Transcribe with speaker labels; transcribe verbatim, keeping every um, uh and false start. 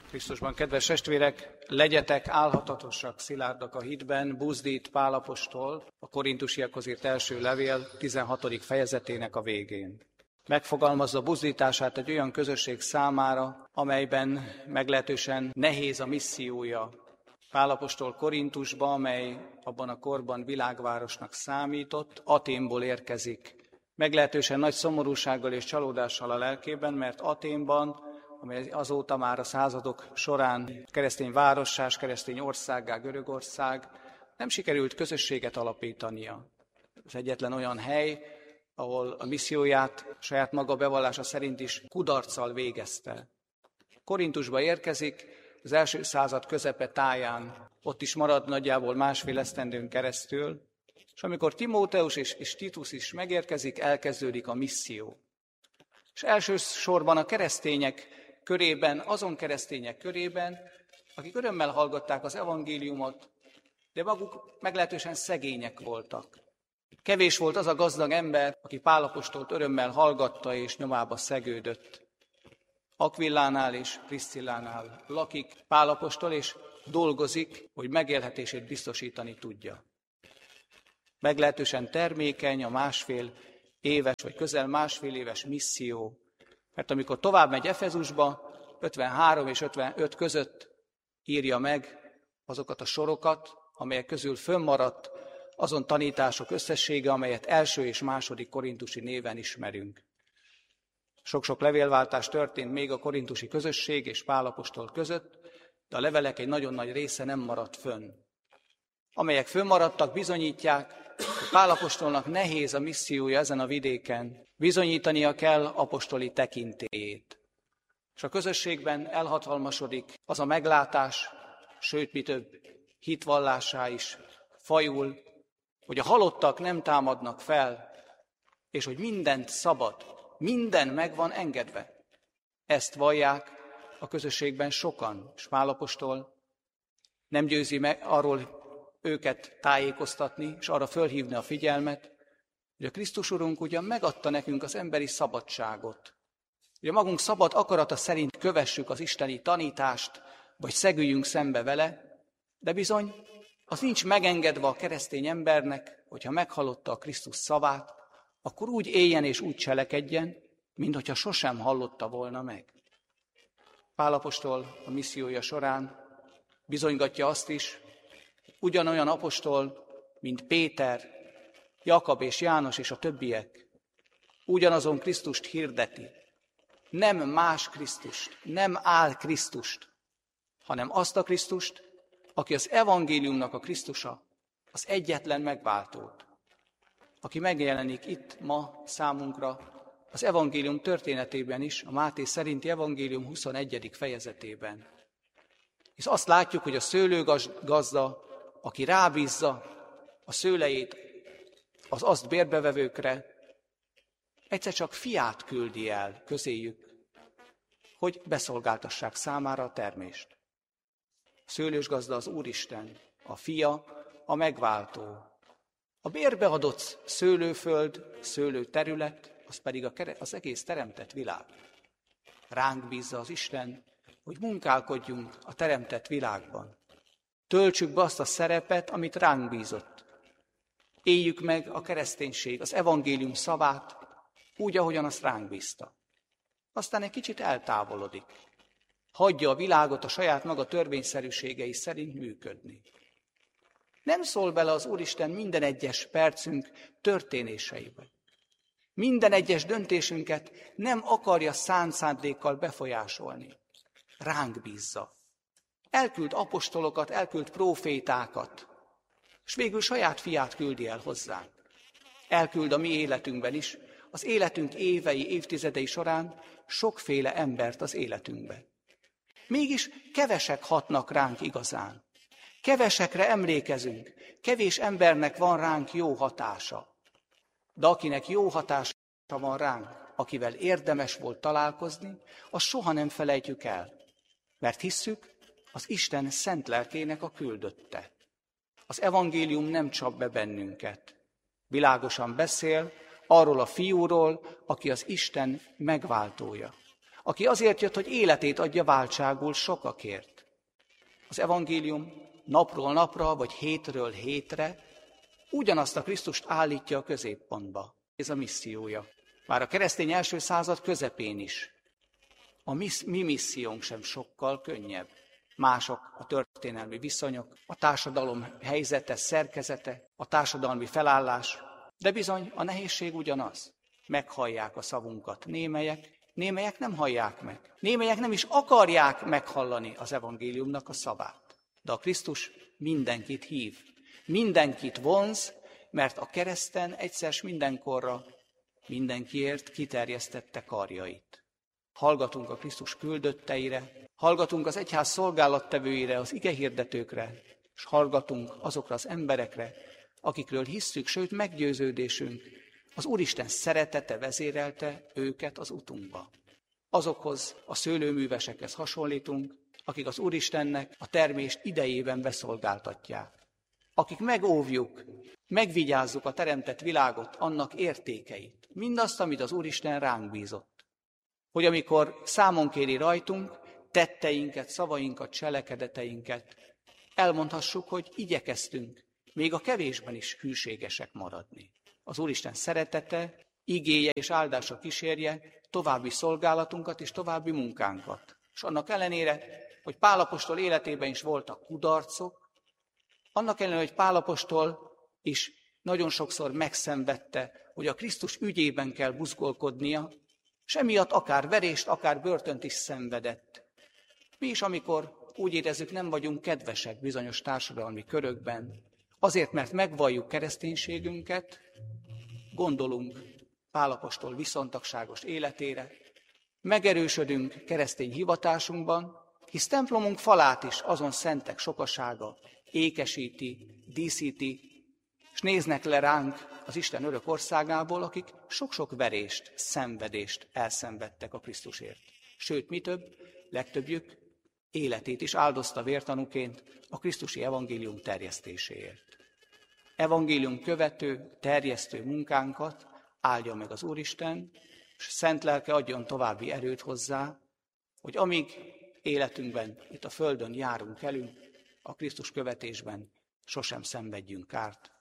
Speaker 1: Krisztusban, kedves testvérek, legyetek álhatatosak, szilárdak a hitben, buzdít Pál apostol a korintusiakhoz írt első levél tizenhatodik fejezetének a végén. Megfogalmazza buzdítását egy olyan közösség számára, amelyben meglehetősen nehéz a missziója. Pál apostol Korintusba, amely abban a korban világvárosnak számított, Aténból érkezik. Meglehetősen nagy szomorúsággal és csalódással a lelkében, mert Aténban, amely azóta már a századok során keresztény várossá, keresztény országgá, Görögország, nem sikerült közösséget alapítania. Ez egyetlen olyan hely, ahol a misszióját saját maga bevallása szerint is kudarccal végezte. Korintusba érkezik, az első század közepe táján, ott is marad nagyjából másfél esztendőn keresztül, és amikor Timóteus és, és Titus is megérkezik, elkezdődik a misszió. És elsősorban a keresztények körében, azon keresztények körében, akik örömmel hallgatták az evangéliumot, de maguk meglehetősen szegények voltak. Kevés volt az a gazdag ember, aki Pál apostolt örömmel hallgatta és nyomába szegődött. Akvillánál és Priszcillánál lakik Pál apostol, és dolgozik, hogy megélhetését biztosítani tudja. Meglehetősen termékeny a másfél éves, vagy közel másfél éves misszió, mert amikor tovább megy Efezusba, ötvenhárom és ötvenöt között írja meg azokat a sorokat, amelyek közül fönnmaradt azon tanítások összessége, amelyet első és második korintusi néven ismerünk. Sok-sok levélváltás történt még a korintusi közösség és Pál apostol között, de a levelek egy nagyon nagy része nem maradt fönn. Amelyek fönnmaradtak, bizonyítják, hogy Pál apostolnak nehéz a missziója ezen a vidéken. Bizonyítania kell apostoli tekintélyét. És a közösségben elhatalmasodik az a meglátás, sőt, mi több, hitvallásá is fajul, hogy a halottak nem támadnak fel, és hogy mindent szabad, minden meg van engedve. Ezt vallják a közösségben sokan, és Pál apostol nem győzi meg arról őket tájékoztatni, és arra fölhívni a figyelmet, hogy a Krisztus Urunk ugyan megadta nekünk az emberi szabadságot, hogy a magunk szabad akarata szerint kövessük az isteni tanítást, vagy szegüljünk szembe vele, de bizony az nincs megengedve a keresztény embernek, hogyha meghallotta a Krisztus szavát, akkor úgy éljen és úgy cselekedjen, minthogyha sosem hallotta volna meg. Pál apostol a missziója során bizonygatja azt is, ugyanolyan apostol, mint Péter, Jakab és János és a többiek, ugyanazon Krisztust hirdeti. Nem más Krisztust, nem áll Krisztust, hanem azt a Krisztust, aki az evangéliumnak a Krisztusa, az egyetlen megváltót, aki megjelenik itt ma számunkra az evangélium történetében is, a Máté szerinti evangélium huszonegyedik fejezetében. És azt látjuk, hogy a szőlőgazda, aki rábízza a szőlejét az azt bérbevevőkre, egyszer csak fiát küldi el közéjük, hogy beszolgáltassák számára a termést. A szőlősgazda az Úristen, a fia a megváltó. A bérbeadott szőlőföld, szőlőterület, az pedig a, az egész teremtett világ. Ránk bízza az Isten, hogy munkálkodjunk a teremtett világban. Töltsük be azt a szerepet, amit ránk bízott. Éljük meg a kereszténység, az evangélium szavát, úgy, ahogyan azt ránk bízta. Aztán egy kicsit eltávolodik. Hagyja a világot a saját maga törvényszerűségei szerint működni. Nem szól bele az Úristen minden egyes percünk történéseibe. Minden egyes döntésünket nem akarja szánt szándékkal befolyásolni. Ránk bízza. Elküld apostolokat, elküld prófétákat, és végül saját fiát küldi el hozzánk. Elküld a mi életünkben is, az életünk évei, évtizedei során sokféle embert az életünkbe. Mégis kevesek hatnak ránk igazán. Kevesekre emlékezünk, kevés embernek van ránk jó hatása. De akinek jó hatása van ránk, akivel érdemes volt találkozni, azt soha nem felejtjük el. Mert hisszük, az Isten szent lelkének a küldötte. Az evangélium nem csap be bennünket. Világosan beszél arról a fiúról, aki az Isten megváltója. aki azért jött, hogy életét adja váltságul sokakért. Az evangélium napról napra, vagy hétről hétre ugyanazt a Krisztust állítja a középpontba. Ez a missziója. Már a keresztény első század közepén is. A mi, mi missziónk sem sokkal könnyebb. Mások a történelmi viszonyok, a társadalom helyzete, szerkezete, a társadalmi felállás, de bizony a nehézség ugyanaz. Meghallják a szavunkat némelyek, némelyek nem hallják meg. Némelyek nem is akarják meghallani az evangéliumnak a szavát. De a Krisztus mindenkit hív, mindenkit vonz, mert a kereszten egyszer s mindenkorra mindenkiért kiterjesztette karjait. Hallgatunk a Krisztus küldötteire, hallgatunk az egyház szolgálattevőire, az igehirdetőkre, és hallgatunk azokra az emberekre, akikről hisszük, sőt meggyőződésünk, az Úristen szeretete vezérelte őket az utunkba. Azokhoz a szőlőművesekhez hasonlítunk, akik az Úristennek a termést idejében beszolgáltatják. Akik megóvjuk, megvigyázzuk a teremtett világot, annak értékeit, mindazt, amit az Úristen ránk bízott. Hogy amikor számon kéri rajtunk, tetteinket, szavainkat, cselekedeteinket, elmondhassuk, hogy igyekeztünk még a kevésben is hűségesek maradni. Az Úristen szeretete, igéje és áldása kísérje további szolgálatunkat és további munkánkat. És annak ellenére, hogy Pál apostol életében is voltak kudarcok, annak ellenére, hogy Pál apostol is nagyon sokszor megszenvedte, hogy a Krisztus ügyében kell buzgolkodnia, és emiatt akár verést, akár börtönt is szenvedett. Mi is, amikor úgy érezzük, nem vagyunk kedvesek bizonyos társadalmi körökben, azért, mert megvalljuk kereszténységünket, gondolunk Pál apostol viszontagságos életére, megerősödünk keresztény hivatásunkban, hisz templomunk falát is azon szentek sokasága ékesíti, díszíti, és néznek le ránk az Isten örök országából, akik sok-sok verést, szenvedést elszenvedtek a Krisztusért. Sőt, mi több, legtöbbjük életét is áldozta vértanúként a krisztusi evangélium terjesztéséért. Evangélium követő, terjesztő munkánkat áldja meg az Úristen, és szent lelke adjon további erőt hozzá, hogy amíg életünkben, itt a földön járunk elünk, a Krisztus követésben sosem szenvedjünk kárt.